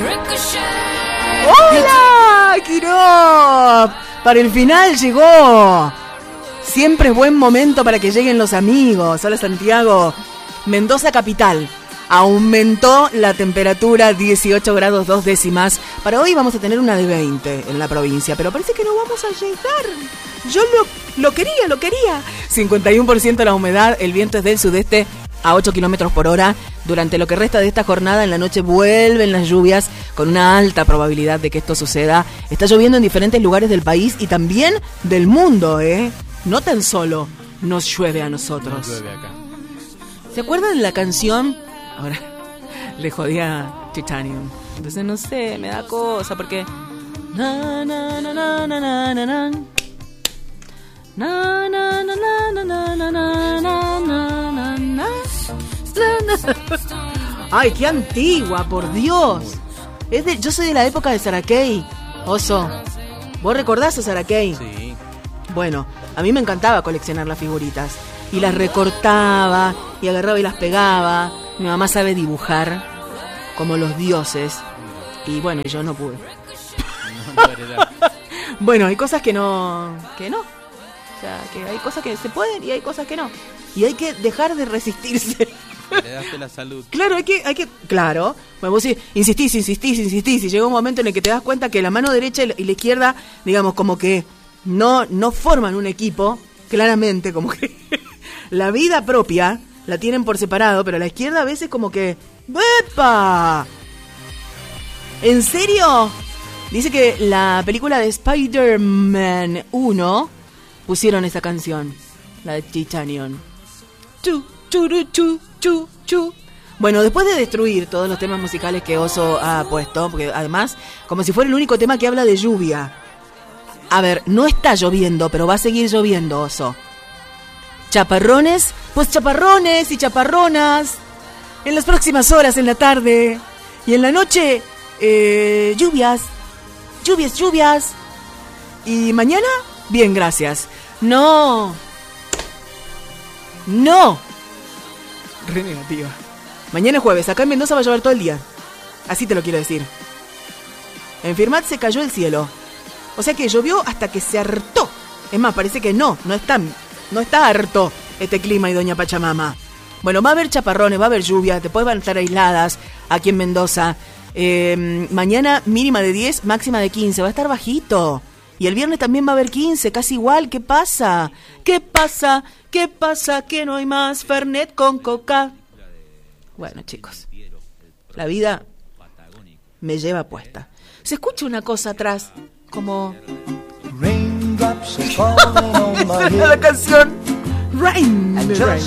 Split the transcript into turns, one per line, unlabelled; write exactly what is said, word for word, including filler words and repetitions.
¡Hola, Kirov! Para el final llegó. Siempre es buen momento para que lleguen los amigos. Hola, Santiago. Mendoza capital. Aumentó la temperatura dieciocho grados dos décimas. Para hoy vamos a tener una de veinte en la provincia, pero parece que no vamos a llegar. Yo lo, lo quería, lo quería. cincuenta y uno por ciento la humedad, el viento es del sudeste a ocho kilómetros por hora. Durante lo que resta de esta jornada, en la noche vuelven las lluvias con una alta probabilidad de que esto suceda. Está lloviendo en diferentes lugares del país y también del mundo, ¿eh? No tan solo nos llueve a nosotros.
No llueve acá.
¿Se acuerdan de la canción? Ahora le jodía Titanium. Entonces no sé, me da cosa porque na na na na na na na na na na na na na na na na. Ay, qué antigua, por Dios. Es de, yo soy de la época de Sarah Kay. Oso, ¿vos recordás a Sarah Kay?
Sí.
Bueno, a mí me encantaba coleccionar las figuritas. Y las recortaba, y agarraba y las pegaba. Mi mamá sabe dibujar como los dioses. Y bueno, yo no pude. Bueno, hay cosas que no... Que no. O sea, que hay cosas que se pueden y hay cosas que no. Y hay que dejar de resistirse.
Le daste la salud.
Claro, hay que... hay que claro. Bueno, vos insistís, insistís, insistís. Y llega un momento en el que te das cuenta que la mano derecha y la izquierda, digamos, como que no, no forman un equipo. Claramente, como que... La vida propia la tienen por separado, pero la izquierda a veces como que... ¡Epa! ¿En serio? Dice que la película de Spider-Man uno pusieron esa canción, la de Titanium. Chu, churu, chu, chu, chu. Bueno, después de destruir todos los temas musicales que Oso ha puesto, porque además, como si fuera el único tema que habla de lluvia. A ver, no está lloviendo, pero va a seguir lloviendo, Oso. Chaparrones, pues chaparrones y chaparronas. En las próximas horas, en la tarde. Y en la noche, eh, lluvias. Lluvias, lluvias. Y mañana, bien, gracias. No. No. Re negativa. Mañana es jueves, acá en Mendoza va a llover todo el día. Así te lo quiero decir. En Firmat se cayó el cielo. O sea que llovió hasta que se hartó. Es más, parece que no, no está... No está harto este clima y doña Pachamama. Bueno, va a haber chaparrones, va a haber lluvia, después van a estar aisladas aquí en Mendoza. Eh, mañana mínima de diez, máxima de quince, va a estar bajito. Y el viernes también va a haber quince, casi igual. ¿Qué pasa? ¿Qué pasa? ¿Qué pasa? Que no hay más Fernet con coca. Bueno, chicos, la vida me lleva puesta. Se escucha una cosa atrás, como... La canción Rain.